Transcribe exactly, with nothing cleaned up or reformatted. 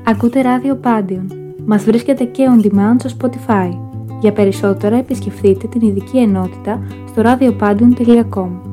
Ακούτε ράδιο Pandion. Μας βρίσκεται και on demand στο Spotify. Για περισσότερα επισκεφτείτε την ειδική ενότητα στο radiopandion τελεία com.